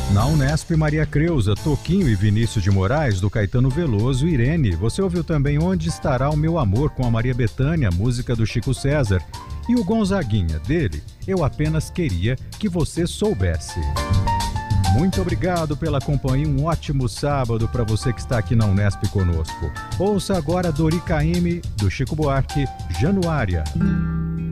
Na Unesp, Maria Creuza, Toquinho e Vinícius de Moraes, do Caetano Veloso, Irene. Você ouviu também Onde Estará o Meu Amor, com a Maria Bethânia, música do Chico César. E o Gonzaguinha, dele, Eu Apenas Queria Que Você Soubesse. Muito obrigado pela companhia, um ótimo sábado para você que está aqui na Unesp conosco. Ouça agora Dori Caymmi, do Chico Buarque, Januária.